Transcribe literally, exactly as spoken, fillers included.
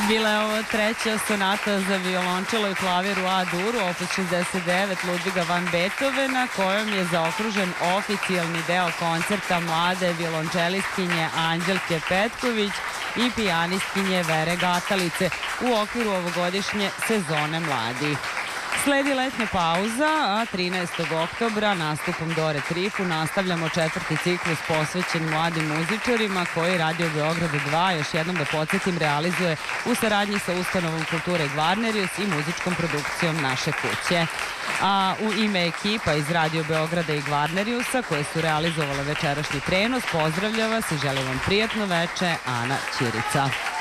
Bila je ovo treća sonata za violončelo i klavir u A-duru, opus šezdeset devet Ludviga van Beethovena, kojom je zaokružen oficijalni deo koncerta mlade violončelistkinje Anđelke Petković i pijanistkinje Vere Gatalice u okviru ovogodišnje sezone mladih. Sledi letnja pauza, a trinaestog oktobra nastupom Dore Trifu nastavljamo četvrti ciklus posvećen mladim muzičarima koji Radio Beograd dva, još jednom da podsjetim, realizuje u saradnji sa Ustanovom kulture Gvarnerius i muzičkom produkcijom Naše kuće. A u ime ekipa iz Radio Beograda i Gvarneriusa koje su realizovale večerašnji prenos, pozdravlja vas i želim vam prijatno veče, Ana Ćirica.